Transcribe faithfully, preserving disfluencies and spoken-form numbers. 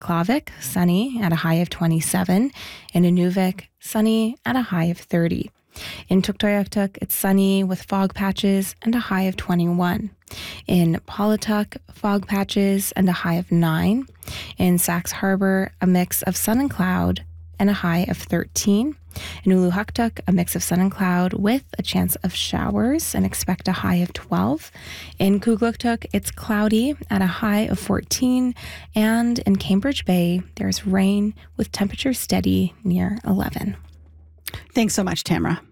Reykjavik, sunny at a high of twenty-seven. In Nunavik, sunny at a high of thirty. In Tuktoyaktuk, it's sunny with fog patches and a high of twenty-one. In Pawletuck, fog patches and a high of nine. In Sax Harbor, a mix of sun and cloud and a high of thirteen. In Uluhaktuk, a mix of sun and cloud with a chance of showers and expect a high of twelve. In Kugluktuk, it's cloudy at a high of fourteen. And in Cambridge Bay, there's rain with temperature steady near eleven. Thanks so much, Tamara.